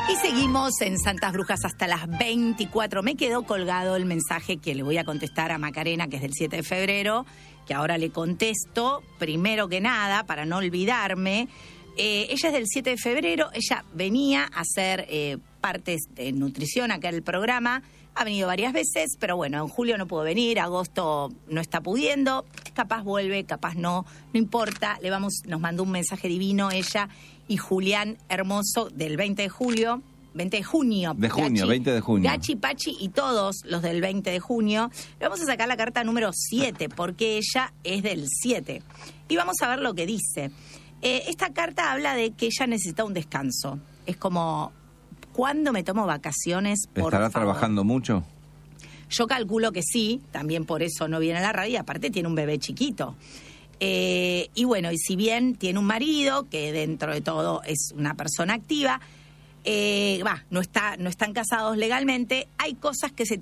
Y seguimos en Santas Brujas hasta las 24. Me quedó colgado el mensaje que le voy a contestar a Macarena, que es del 7 de febrero, que ahora le contesto, primero que nada, para no olvidarme. Ella es del 7 de febrero, ella venía a hacer partes de nutrición acá en el programa, ha venido varias veces, pero bueno, en julio no pudo venir, agosto no está pudiendo, capaz vuelve, capaz no importa, nos mandó un mensaje divino ella y Julián Hermoso del 20 de junio. Gachi, 20 de junio. Gachi, Pachi y todos los del 20 de junio. Le vamos a sacar la carta número 7, porque ella es del 7. Y vamos a ver lo que dice. Esta carta habla de que ella necesita un descanso. Es como, ¿cuándo me tomo vacaciones? ¿Estará trabajando mucho? Yo calculo que sí, también por eso no viene a la radio, y aparte tiene un bebé chiquito. Y bueno, y si bien tiene un marido, que dentro de todo es una persona activa, no están casados legalmente, hay cosas que se